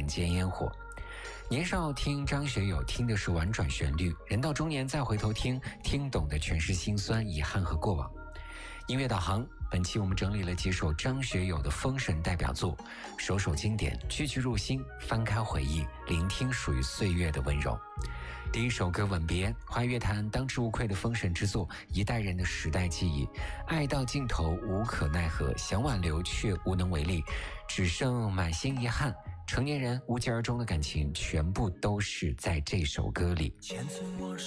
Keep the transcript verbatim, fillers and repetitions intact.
间烟火。年少听张学友听的是婉转旋律，人到中年再回头听，听懂的全是辛酸、遗憾和过往。音乐导航，本期我们整理了几首张学友的封神代表作，首首经典，句句入心，翻开回忆，聆听属于岁月的温柔。第一首歌《吻别》，华语乐坛当之无愧的封神之作，一代人的时代记忆。爱到尽头无可奈何，想挽留却无能为力，只剩满心遗憾。成年人无疾而终的感情，全部都是在这首歌里。 千寸莫